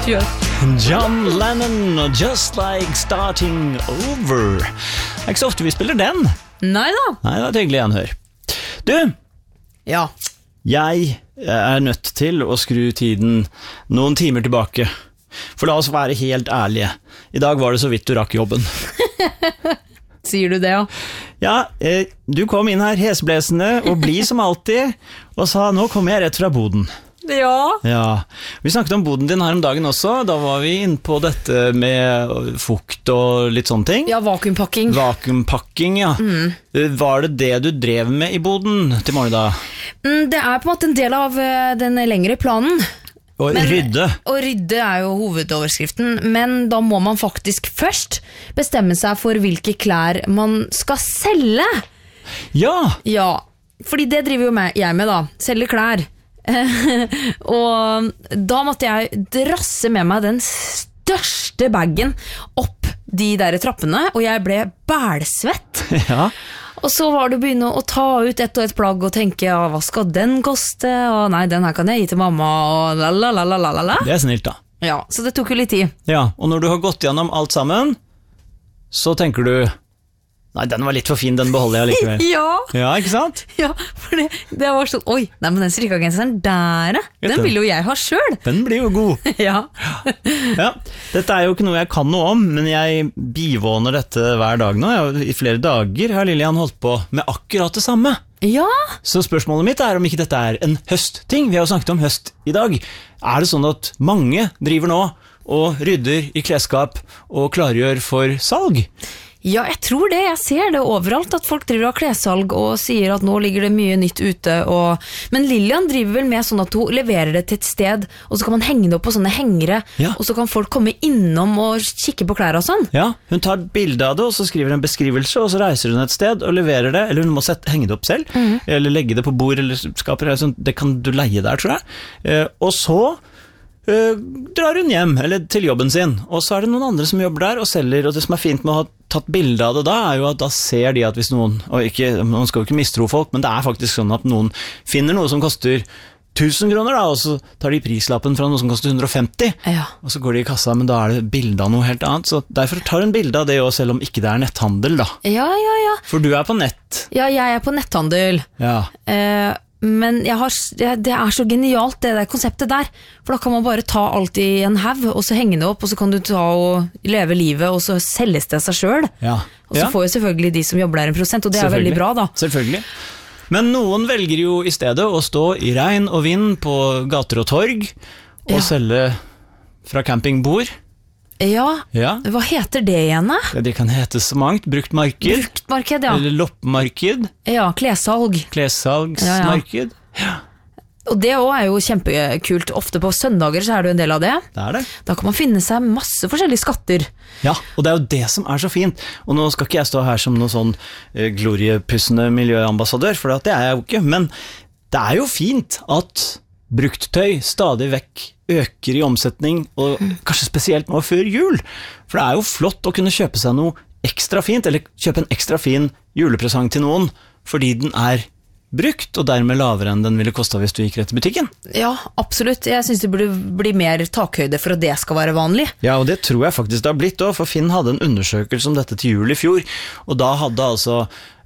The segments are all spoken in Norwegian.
gjør. John Lennon, Just Like Starting Over. Det ikke så ofte vi spiller den. Neida. Nei, det hyggelig igjen, hør. Du, Ja. jeg nødt til å skru tiden noen timer tilbake. For la oss være helt ærlige. I dag var det så vidt du rakk jobben. Sier du det, ja? Ja, du kom inn her hesblesende og blid som alltid, og sa, nå kommer jeg rett fra boden. Ja. Ja, vi snakket om boden din her om dagen også. Da var vi inne på dette med fukt og litt sånne ting. Ja, vakuumpakking. Vakuumpakking, ja. Var det det du drev med i boden til morgen da? Det er på en måte en del av den lengre planen. Rydde. Og rydde er jo hovedoverskriften, men da må man faktisk først bestemme seg for hvilke klær man skal selge. Ja! Ja, fordi det driver jo jeg med da, selge klær. Og da måtte jeg drasse med meg den største bagen opp de der trappene, og jeg ble bælsvett. Ja. Og så var det å begynne å ta ut ett og ett plagg og tenke, ja, hva skal den koste? Og nei, den her kan jeg gi til mamma, og lalalala. Det snilt da. Ja, så det tok jo litt tid. Ja, og når du har gått gjennom alt sammen, så tenker du, nei, den var litt for fin, den beholder jeg likevel. Ja. Ja, ikke sant? Ja, for det var sånn, oi, nei, men den strikkagenseren der, den vil jo jeg ha selv. Den blir jo god. Ja. Ja, dette er jo ikke noe jeg kan noe om, men jeg bivåner dette hver dag nå. I flere dager har Lillian holdt på med akkurat det samme. Ja. Så spørsmålet mitt er om ikke dette er en høstting. Vi har jo snakket om høst i dag. Er det sånn at mange driver nå og rydder i klesskap og klargjør for salg? Ja, jeg tror det. Jeg ser det overalt, at folk driver av klessalg og sier at nå ligger det mye nytt ute. Men Lillian driver vel med sånn at hun leverer det til et sted, og så kan man henge det opp på sånne hengere, ja. Og så kan folk komme innom og kikke på klær og sånn. Ja, hun tar et bilde av det, og så skriver en beskrivelse, og så reiser hun et sted og leverer det, eller hun må henge det opp selv, eller legge det på bord eller skaper, det kan du leie der, tror jeg. Og så drar hun hjem, eller til jobben sin, og så er det noen andre som jobber der og selger, og det som er fint med å ha tatt bilde av det da, er jo at da ser de at hvis noen, man skal jo ikke mistro folk, men det er faktisk sånn at noen finner noe som koster 1000 kroner da, og så tar de prislappen fra noe som koster 150, ja. Og så går de i kassa, men da er det bilde av noe helt annet, så derfor tar hun bilde av det også, selv om ikke det er netthandel da. Ja. For du er på nett. Ja, jeg er på netthandel. Ja. Men det er så genialt det der konseptet der, for da kan man bare ta alt i en haug, og så henge det opp, og så kan du ta og leve livet, og så selges det seg selv. Ja. Og så får jo selvfølgelig de som jobber der 1%, og det er veldig bra da. Selvfølgelig. Men noen velger jo i stedet å stå i regn og vind på gater og torg, og selge fra campingbord. Ja, hva heter det igjen da? Ja, det kan hete så mangt. Brukt marked. Bruktmarked, ja. Eller loppemarked. Ja, klessalg. Klessalgsmarked. Ja. Og det også er jo kjempekult. Ofte på søndager så er det jo en del av det. Det er det. Da kan man finne seg masse forskjellige skatter. Ja, og det er jo det som er så fint. Og nå skal ikke jeg stå her som noen sånn gloriepussende miljøambassadør, for det er jeg jo ikke. Men det er jo fint at brukttøy stadig vekk øker i omsetning, og kanskje spesielt nå før jul. For det er jo flott å kunne kjøpe seg noe ekstra fint, eller kjøpe en ekstra fin julepresang til noen, fordi den er brukt, og dermed lavere enn den ville kosta hvis du gikk rett til butikken. Ja, absolutt. Jeg synes det burde bli mer takhøyde for at det skal være vanlig. Ja, og det tror jeg faktisk det har blitt også, for Finn hadde en undersøkelse om dette til jul i fjor, og da hadde altså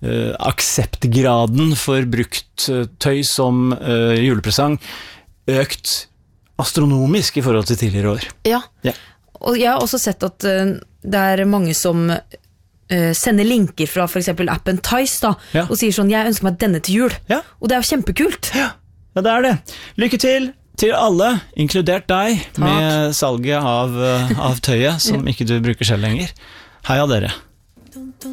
akseptgraden for brukttøy som julepresang økt astronomisk i forhold til tidligere år. Ja. Og jeg har også sett at det er mange som sender linker fra for eksempel appen Tice da, og sier sånn, jeg ønsker meg denne til jul. Ja. Og det er jo kjempekult. Ja, det er det. Lykke til alle, inkludert deg, med salget av tøyet som ikke du bruker selv lenger. Heia dere.